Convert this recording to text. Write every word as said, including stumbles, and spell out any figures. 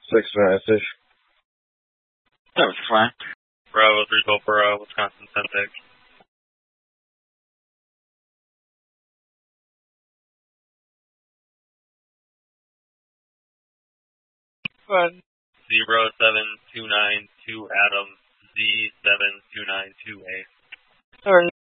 Six nine fish. That was fine. Bravo three twelve for uh, Wisconsin Centec. Fun. Zero seven two nine two Adam Z seven two nine two A. Sorry.